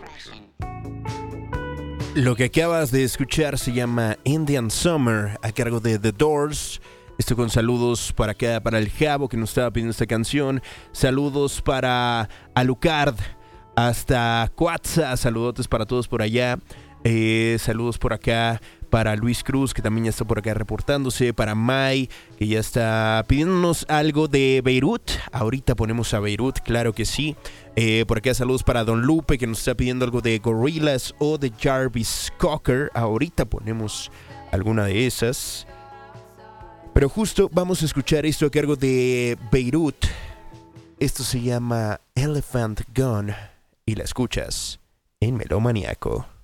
Lo que acabas de escuchar se llama Indian Summer, a cargo de The Doors. Esto con saludos para acá, para el Javo que nos estaba pidiendo esta canción. Saludos para Alucard, hasta Coatza. Saludotes para todos por allá. Saludos por acá para Luis Cruz, que también ya está por acá reportándose. Para Mai, que ya está pidiéndonos algo de Beirut. Ahorita ponemos a Beirut, claro que sí. Por acá saludos para Don Lupe, que nos está pidiendo algo de Gorillaz o de Jarvis Cocker. Ahorita ponemos alguna de esas. Pero justo vamos a escuchar esto a cargo de Beirut. Esto se llama Elephant Gun y la escuchas en Melomaniaco.